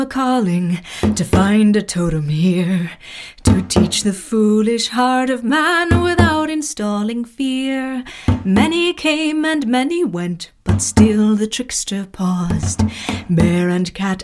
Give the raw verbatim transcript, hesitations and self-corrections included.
a calling to find a totem here, to teach the foolish heart of man without installing fear. Many came and many went, but still the trickster paused. Bear and cat